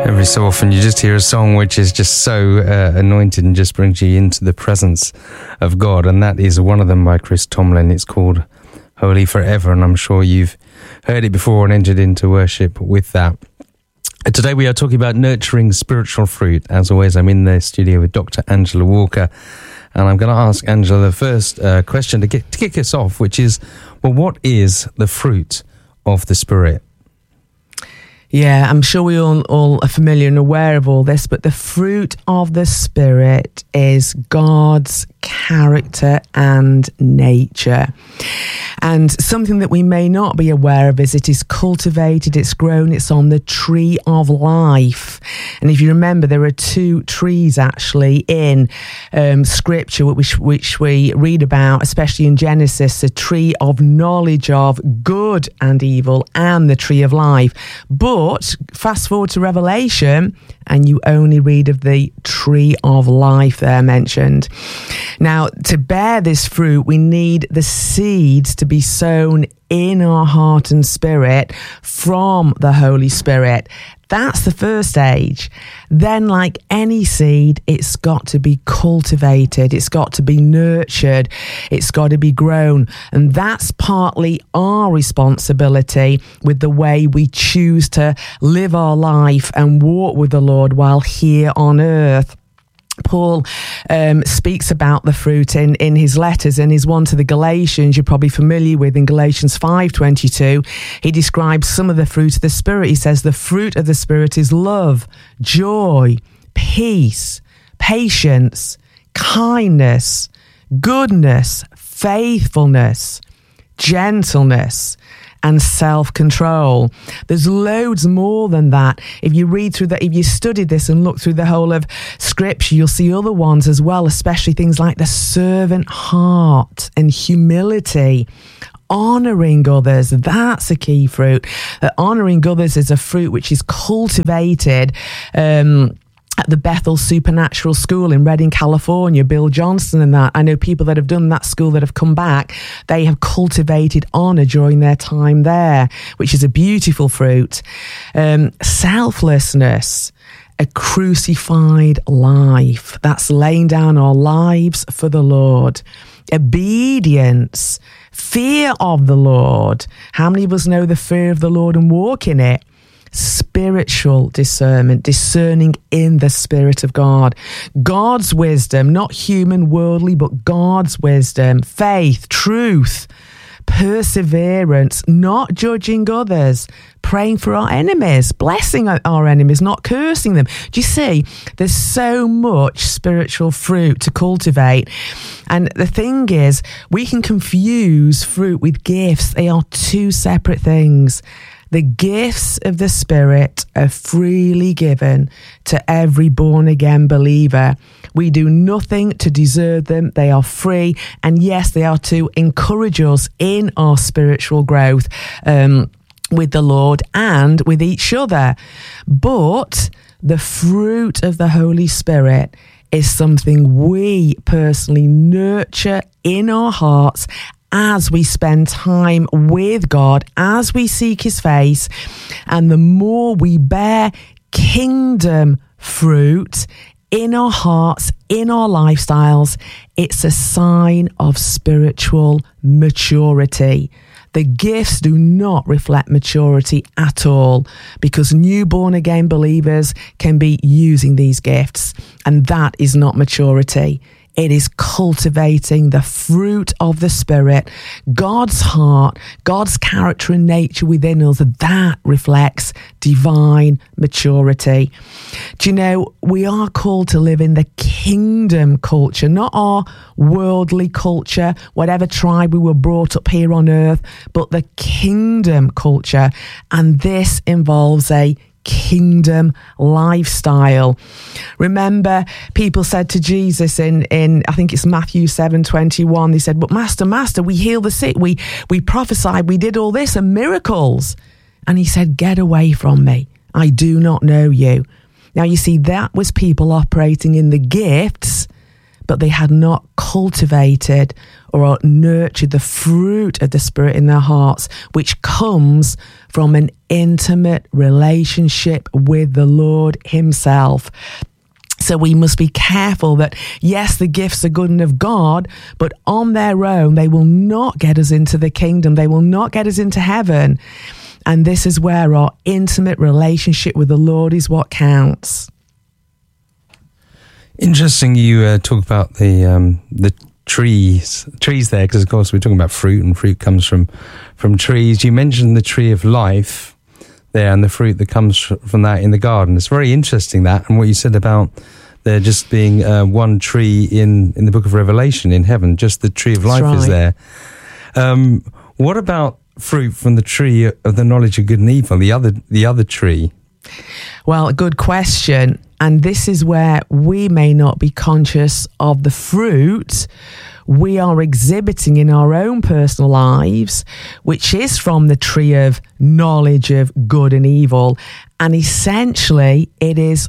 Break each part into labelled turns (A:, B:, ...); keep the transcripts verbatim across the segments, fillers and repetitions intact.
A: Every so often you just hear a song which is just so uh, anointed and just brings you into the presence of God, and that is one of them by Chris Tomlin. It's called Holy Forever, and I'm sure you've heard it before and entered into worship with that. Today we are talking about nurturing spiritual fruit. As always, I'm in the studio with Doctor Angela Walker, and I'm going to ask Angela the first uh, question to, get, to kick us off, which is, well, what is the fruit of the Spirit?
B: Yeah, I'm sure we all, all are familiar and aware of all this, but the fruit of the Spirit is God's character and nature. And something that we may not be aware of is it is cultivated, it's grown, it's on the tree of life. And if you remember, there are two trees actually in um, Scripture which, which we read about, especially in Genesis, the tree of knowledge of good and evil and the tree of life. But fast forward to Revelation, and you only read of the tree of life there mentioned. Now, to bear this fruit, we need the seeds to be sown in our heart and spirit from the Holy Spirit. That's the first stage. Then, like any seed, it's got to be cultivated. It's got to be nurtured. It's got to be grown. And that's partly our responsibility with the way we choose to live our life and walk with the Lord while here on earth. Paul um, speaks about the fruit in, in his letters. In his one to the Galatians, you're probably familiar with, in Galatians five twenty-two, he describes some of the fruit of the Spirit. He says the fruit of the Spirit is love, joy, peace, patience, kindness, goodness, faithfulness, gentleness, and self-control. There's loads more than that. If you read through that, if you study this and look through the whole of Scripture, you'll see other ones as well, especially things like the servant heart and humility. Honouring others, that's a key fruit. Uh, honouring others is a fruit which is cultivated um at the Bethel Supernatural School in Redding, California, Bill Johnson and that. I know people that have done that school that have come back. They have cultivated honour during their time there, which is a beautiful fruit. Um, selflessness, a crucified life. That's laying down our lives for the Lord. Obedience, fear of the Lord. How many of us know the fear of the Lord and walk in it? Spiritual discernment, discerning in the Spirit of God. God's wisdom, not human, worldly, but God's wisdom. Faith, truth, perseverance, not judging others, praying for our enemies, blessing our enemies, not cursing them. Do you see? There's so much spiritual fruit to cultivate. And the thing is, we can confuse fruit with gifts. They are two separate things. The gifts of the Spirit are freely given to every born-again believer. We do nothing to deserve them. They are free. And yes, they are to encourage us in our spiritual growth um, with the Lord and with each other. But the fruit of the Holy Spirit is something we personally nurture in our hearts as we spend time with God, as we seek his face. And the more we bear kingdom fruit in our hearts, in our lifestyles, it's a sign of spiritual maturity. The gifts do not reflect maturity at all, because new born-again believers can be using these gifts, and that is not maturity. It is cultivating the fruit of the Spirit, God's heart, God's character and nature within us. That reflects divine maturity. Do you know, we are called to live in the kingdom culture, not our worldly culture, whatever tribe we were brought up here on earth, but the kingdom culture. And this involves a kingdom lifestyle. Remember, people said to Jesus in, in I think it's Matthew seven twenty-one, they said, but Master, Master, we healed the sick, we, we prophesied, we did all this and miracles. And he said, get away from me. I do not know you. Now, you see, that was people operating in the gifts, but they had not cultivated or nurtured the fruit of the Spirit in their hearts, which comes from an intimate relationship with the Lord himself. So we must be careful that, yes, the gifts are good and of God, but on their own, they will not get us into the kingdom. They will not get us into heaven. And this is where our intimate relationship with the Lord is what counts.
A: Interesting you uh, talk about the um, the trees trees there, because of course we're talking about fruit, and fruit comes from, from trees. You mentioned the tree of life there and the fruit that comes from that in the garden. It's very interesting, that, and what you said about there just being uh, one tree in, in the book of Revelation in heaven, just the tree of life right. is there. Um, what about fruit from the tree of the knowledge of good and evil, the other the other tree?
B: Well, good question. And this is where we may not be conscious of the fruit we are exhibiting in our own personal lives, which is from the tree of knowledge of good and evil. And essentially, it is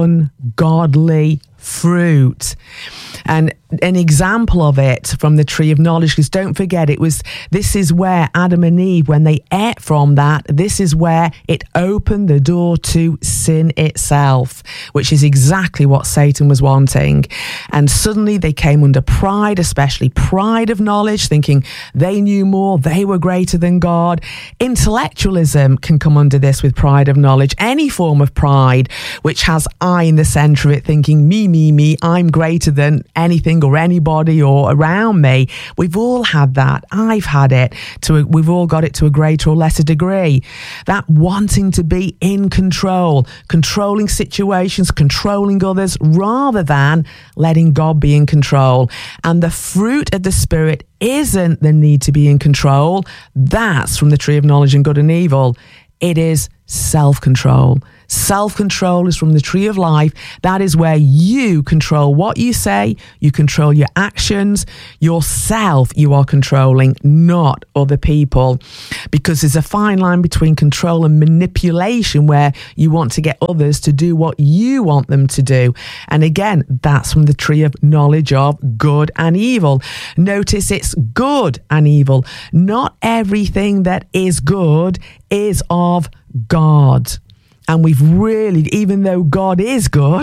B: ungodly fruit. And an example of it from the tree of knowledge, because don't forget, it was, this is where Adam and Eve, when they ate from that, this is where it opened the door to sin itself, which is exactly what Satan was wanting. And suddenly they came under pride, especially pride of knowledge, thinking they knew more, they were greater than God. Intellectualism can come under this with pride of knowledge, any form of pride, which has I in the center of it, thinking me, me, me, I'm greater than anything or anybody or around me. We've all had that. I've had it. To a, we've all got it to a greater or lesser degree. That wanting to be in control, controlling situations, controlling others, rather than letting God be in control. And the fruit of the Spirit isn't the need to be in control. That's from the tree of knowledge and good and evil. It is self-control. Self-control is from the tree of life. That is where you control what you say, you control your actions, yourself you are controlling, not other people. Because there's a fine line between control and manipulation, where you want to get others to do what you want them to do. And again, that's from the tree of knowledge of good and evil. Notice it's good and evil. Not everything that is good is of God. And we've really, even though God is good,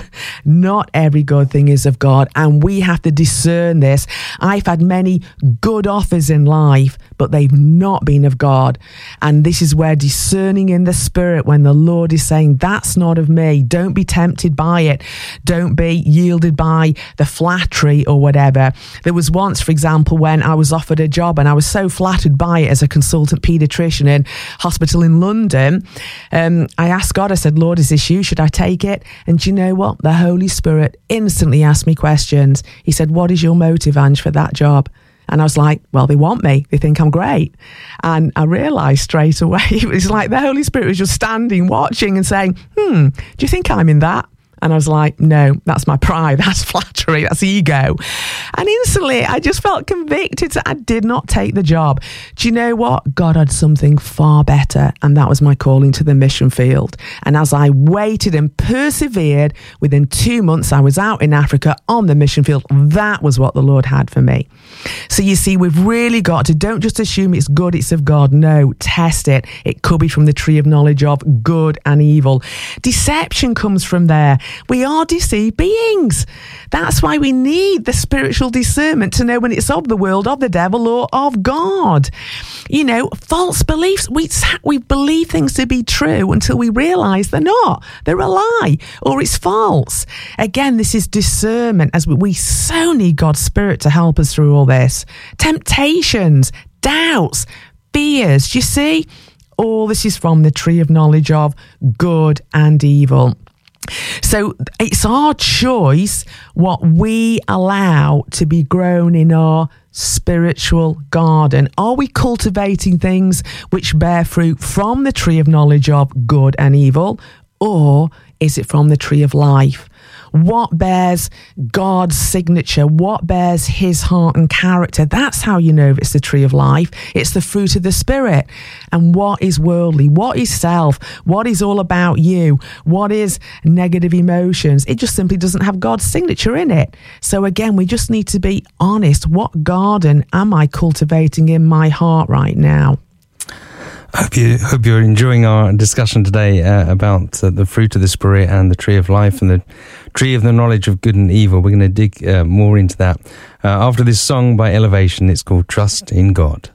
B: not every good thing is of God. And we have to discern this. I've had many good offers in life, but they've not been of God. And this is where discerning in the Spirit, when the Lord is saying, that's not of me. Don't be tempted by it. Don't be yielded by the flattery or whatever. There was once, for example, when I was offered a job and I was so flattered by it as a consultant paediatrician in hospital in London. Um, I asked God, I said, Lord, is this you? Should I take it? And do you know what? The Holy Spirit instantly asked me questions. He said, what is your motive, Ange, for that job? And I was like, well, they want me. They think I'm great. And I realised straight away, it was like the Holy Spirit was just standing, watching and saying, hmm, do you think I'm in that? And I was like, no, that's my pride, that's flattery, that's ego. And instantly I just felt convicted that I did not take the job. Do you know what? God had something far better, and that was my calling to the mission field. And as I waited and persevered, within two months I was out in Africa on the mission field. That was what the Lord had for me. So you see, we've really got to, don't just assume it's good, it's of God. No, test it. It could be from the tree of knowledge of good and evil. Deception comes from there. We are deceived beings. That's why we need the spiritual discernment to know when it's of the world, of the devil, or of God. You know, false beliefs. We, we believe things to be true until we realise they're not. They're a lie, or it's false. Again, this is discernment, as we, we so need God's Spirit to help us through all this. Temptations, doubts, fears. Do you see? All this is from the tree of knowledge of good and evil. So it's our choice what we allow to be grown in our spiritual garden. Are we cultivating things which bear fruit from the tree of knowledge of good and evil, or is it from the tree of life? What bears God's signature? What bears his heart and character? That's how you know it's the tree of life. It's the fruit of the Spirit. And what is worldly? What is self? What is all about you? What is negative emotions? It just simply doesn't have God's signature in it. So again, we just need to be honest. What garden am I cultivating in my heart right now?
A: I hope, you, hope you're enjoying our discussion today uh, about uh, the fruit of the Spirit and the tree of life and the tree of the knowledge of good and evil. We're going to dig uh, more into that uh, after this song by Elevation. It's called Trust in God.